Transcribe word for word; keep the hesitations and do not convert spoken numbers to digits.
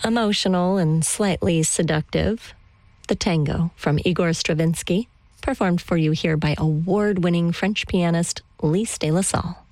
emotional and slightly seductive. The Tango from Igor Stravinsky, performed for you here by award-winning French pianist Lise de la Salle.